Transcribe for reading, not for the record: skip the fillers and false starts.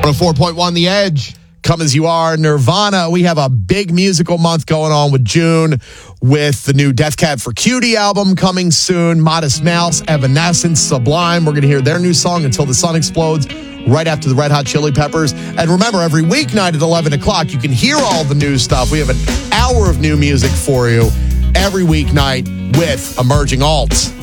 104.1 The Edge. Come as you are, Nirvana. We have a big musical month going on with June, with the new Death Cab for Cutie album coming soon, Modest Mouse, Evanescence, Sublime. We're going to hear their new song, Until the Sun Explodes, right after the Red Hot Chili Peppers. And remember, every weeknight at 11 o'clock, you can hear all the new stuff. We have an hour of new music for you every weeknight with Emerging Alts.